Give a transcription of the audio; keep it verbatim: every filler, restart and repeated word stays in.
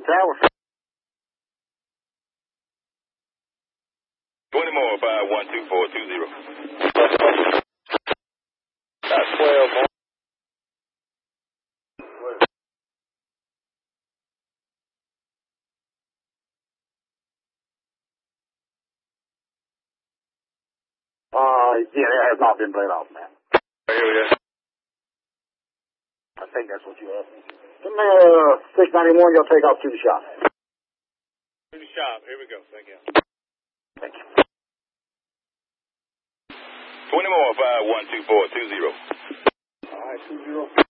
Tower. twenty more, five one two four two zero. That's twelve more. Uh, yeah, that has not been played off, man. Here we go. I think that's what you asked me. Give me uh, six ninety-one, you'll take off to the shop. To the shop. Here we go. Thank you. Thank you. twenty more, five one two four two zero. All right, two zero.